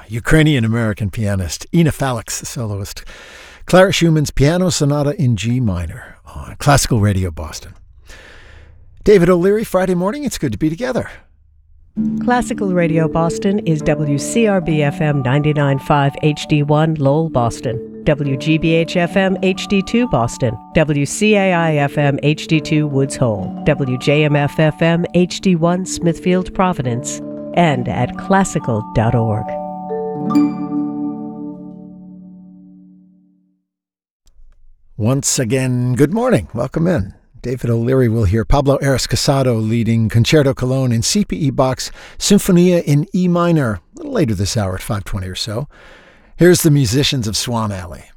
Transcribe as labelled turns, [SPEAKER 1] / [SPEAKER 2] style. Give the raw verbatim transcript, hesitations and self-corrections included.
[SPEAKER 1] Ukrainian-American pianist Ina Falix, the soloist. Clara Schumann's Piano Sonata in G minor on Classical Radio Boston. David O'Leary, Friday morning. It's good to be together.
[SPEAKER 2] Classical Radio Boston is W C R B F M ninety-nine point five H D one Lowell, Boston, W G B H F M H D two Boston, W C A I F M H D two Woods Hole, W J M F F M H D one Smithfield, Providence, and at classical dot org.
[SPEAKER 1] Once again, good morning. Welcome in. David O'Leary will hear Pablo Eras Casado leading Concerto Cologne in C P E Bach's Sinfonia in E minor a little later this hour at five twenty or so. Here's the musicians of Swan Alley.